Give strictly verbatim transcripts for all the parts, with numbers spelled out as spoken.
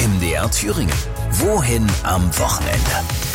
M D R Thüringen. Wohin am Wochenende?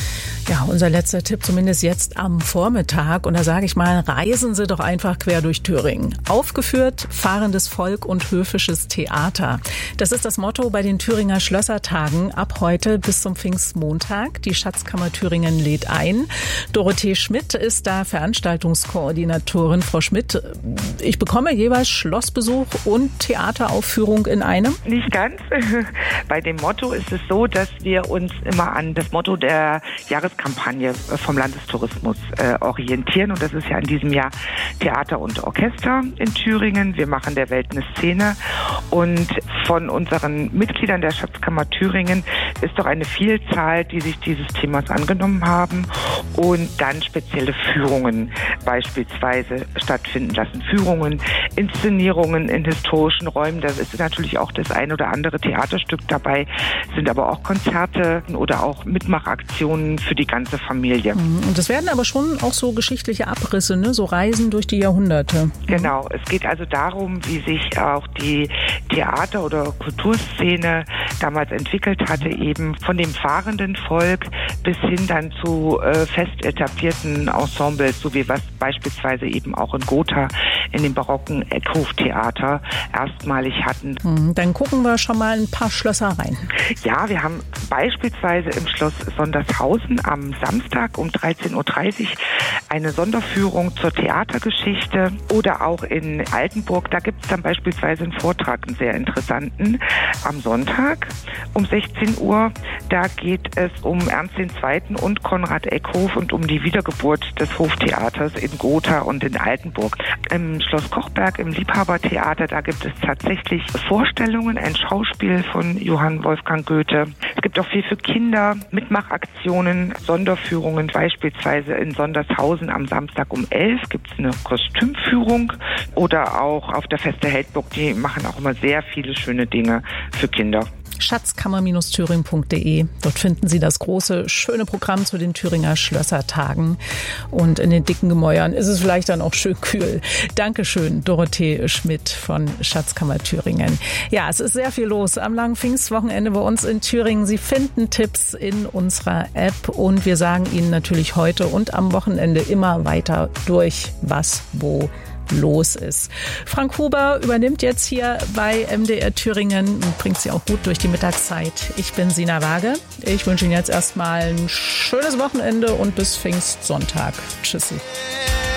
Ja, unser letzter Tipp zumindest jetzt am Vormittag. Und da sage ich mal, reisen Sie doch einfach quer durch Thüringen. Aufgeführt, fahrendes Volk und höfisches Theater. Das ist das Motto bei den Thüringer Schlössertagen ab heute bis zum Pfingstmontag. Die Schatzkammer Thüringen lädt ein. Dorothee Schmidt ist da Veranstaltungskoordinatorin. Frau Schmidt, ich bekomme jeweils Schlossbesuch und Theateraufführung in einem? Nicht ganz. Bei dem Motto ist es so, dass wir uns immer an das Motto der Jahres Kampagne vom Landestourismus äh, orientieren, und das ist ja in diesem Jahr Theater und Orchester in Thüringen. Wir machen der Welt eine Szene, und von unseren Mitgliedern der Schatzkammer Thüringen ist doch eine Vielzahl, die sich dieses Themas angenommen haben und dann spezielle Führungen beispielsweise stattfinden lassen. Führungen, Inszenierungen in historischen Räumen, da ist natürlich auch das ein oder andere Theaterstück dabei, sind aber auch Konzerte oder auch Mitmachaktionen für die ganze Familie. Und das werden aber schon auch so geschichtliche Abrisse, ne? So Reisen durch die Jahrhunderte. Genau, es geht also darum, wie sich auch die Theater- oder Kulturszene damals entwickelt hatte, eben von dem fahrenden Volk bis hin dann zu äh, fest etablierten Ensembles, so wie was beispielsweise eben auch in Gotha in dem barocken Eckhoftheater erstmalig hatten. Dann gucken wir schon mal ein paar Schlösser rein. Ja, wir haben beispielsweise im Schloss Sondershausen am Samstag um dreizehn Uhr dreißig eine Sonderführung zur Theatergeschichte, oder auch in Altenburg, da gibt es dann beispielsweise einen Vortrag, einen sehr interessanten, am Sonntag um sechzehn Uhr. Da geht es um Ernst der Zweite. und Konrad Eckhof und um die Wiedergeburt des Hoftheaters in Gotha und in Altenburg. Im Schloss Kochberg, im Liebhabertheater, da gibt es tatsächlich Vorstellungen, ein Schauspiel von Johann Wolfgang Goethe. Es gibt auch viel für Kinder, Mitmachaktionen, Sonderführungen, beispielsweise in Sondershausen am Samstag um elf gibt es eine Kostümführung, oder auch auf der Feste Heldburg, die machen auch immer sehr viele schöne Dinge für Kinder. Schatzkammer Thüringen punkt de. Dort finden Sie das große, schöne Programm zu den Thüringer Schlössertagen. Und in den dicken Gemäuern ist es vielleicht dann auch schön kühl. Dankeschön, Dorothee Schmidt von Schatzkammer Thüringen. Ja, es ist sehr viel los am langen Pfingstwochenende bei uns in Thüringen. Sie finden Tipps in unserer App, und wir sagen Ihnen natürlich heute und am Wochenende immer weiter durch, was wo los ist. Frank Huber übernimmt jetzt hier bei M D R Thüringen und bringt Sie auch gut durch die Mittagszeit. Ich bin Sina Waage. Ich wünsche Ihnen jetzt erstmal ein schönes Wochenende und bis Pfingstsonntag. Tschüssi.